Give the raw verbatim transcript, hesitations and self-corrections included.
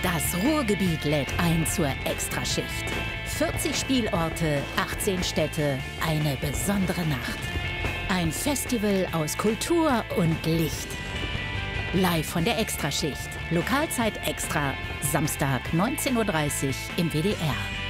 Das Ruhrgebiet lädt ein zur Extraschicht. vierzig Spielorte, achtzehn Städte, eine besondere Nacht. Ein Festival aus Kultur und Licht. Live von der Extraschicht. Lokalzeit extra. Samstag neunzehn Uhr dreißig im W D R.